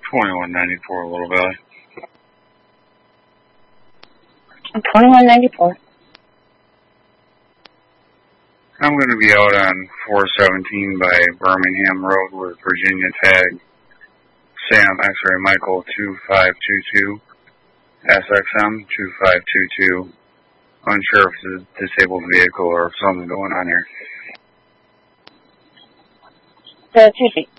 2194 Little Valley. 2194. I'm going to be out on 417 by Birmingham Road with Virginia tag Sam X-Ray Michael 2522 SXM 2522. Unsure if it's a disabled vehicle or if something's going on here. 2 feet.